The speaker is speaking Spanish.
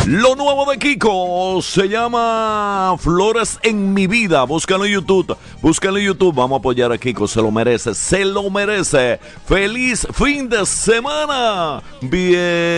Lo nuevo de Kiko se llama Flores en mi vida. Búscalo en YouTube. Búscalo en YouTube. Vamos a apoyar a Kiko. Se lo merece. Se lo merece. Feliz fin de semana. Bien.